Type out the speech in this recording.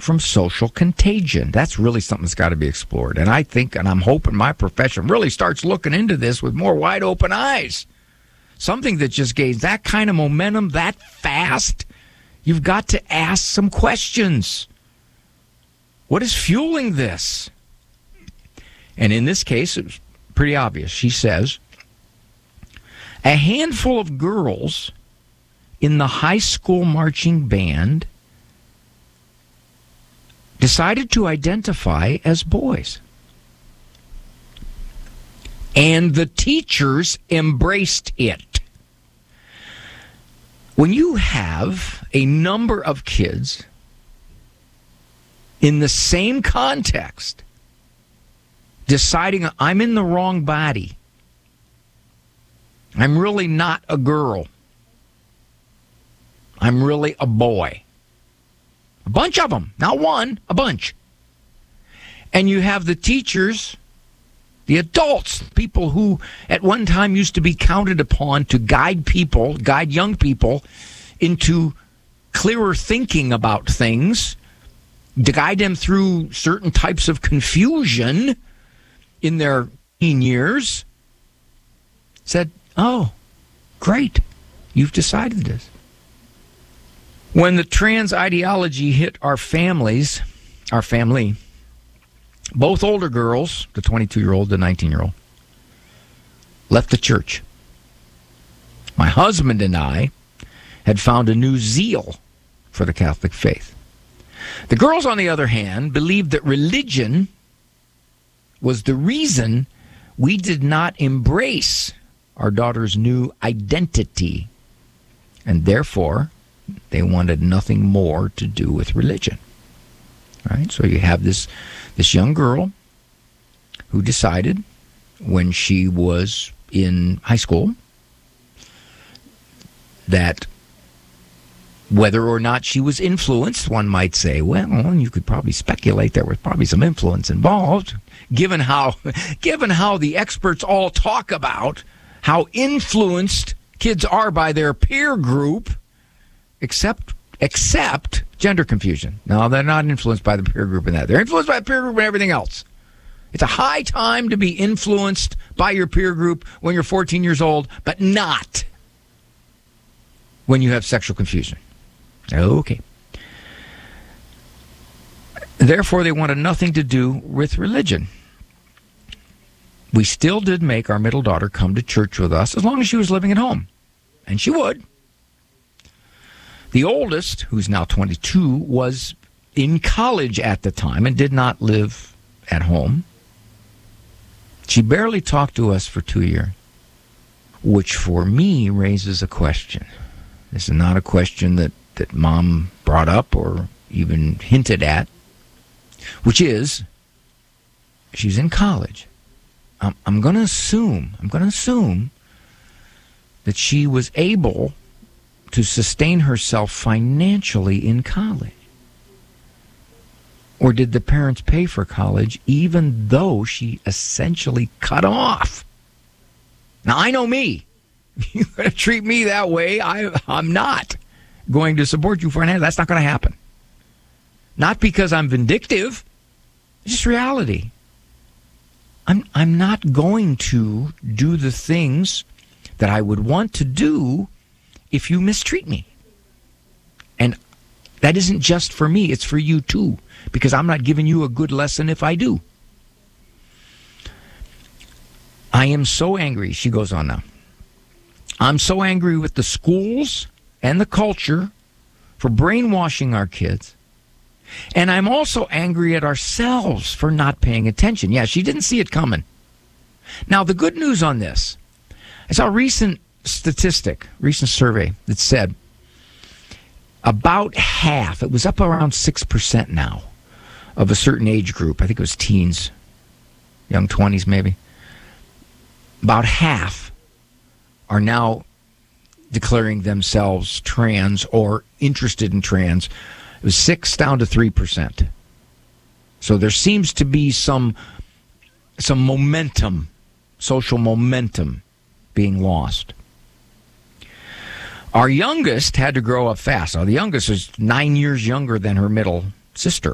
from social contagion. That's really something that's got to be explored. And I think, and I'm hoping my profession really starts looking into this with more wide open eyes. Something that just gains that kind of momentum that fast, you've got to ask some questions. What is fueling this? And in this case, it was pretty obvious. She says, a handful of girls in the high school marching band decided to identify as boys. And the teachers embraced it. When you have a number of kids in the same context deciding I'm in the wrong body, I'm really not a girl, I'm really a boy. A bunch of them, not one, a bunch. And you have the teachers, the adults, people who at one time used to be counted upon to guide young people into clearer thinking about things, to guide them through certain types of confusion in their teen years, said, oh, great, you've decided this. When the trans ideology hit our family, both older girls, the 22-year-old, the 19-year-old, left the church. My husband and I had found a new zeal for the Catholic faith. The girls, on the other hand, believed that religion was the reason we did not embrace our daughter's new identity, and therefore they wanted nothing more to do with religion. Right? So you have this young girl who decided when she was in high school that whether or not she was influenced, one might say, well, you could probably speculate there was probably some influence involved, given how the experts all talk about how influenced kids are by their peer group, except gender confusion. No, they're not influenced by the peer group in that. They're influenced by the peer group and everything else. It's a high time to be influenced by your peer group when you're 14 years old, but not when you have sexual confusion. Okay. Therefore, they wanted nothing to do with religion. We still did make our middle daughter come to church with us as long as she was living at home. And she would. The oldest, who's now 22, was in college at the time and did not live at home. She barely talked to us for 2 years, which for me raises a question. This is not a question that Mom brought up or even hinted at, which is, she's in college. I'm going to assume that she was able to sustain herself financially in college. Or did the parents pay for college even though she essentially cut off? Now, I know me. You're going to treat me that way. I'm not going to support you financially. That's not going to happen. Not because I'm vindictive. It's just reality. I'm not going to do the things that I would want to do if you mistreat me. And that isn't just for me, it's for you too, because I'm not giving you a good lesson if I do. I am so angry, she goes on now. I'm so angry with the schools and the culture for brainwashing our kids. And I'm also angry at ourselves for not paying attention. Yeah, she didn't see it coming. Now, the good news on this, I saw a recent survey that said about half, it was up around 6% now, of a certain age group, I think it was teens, young 20s maybe, about half are now declaring themselves trans or interested in trans. It was 6 down to 3%. So there seems to be some momentum, social momentum being lost. Our youngest had to grow up fast. Now, the youngest is 9 years younger than her middle sister.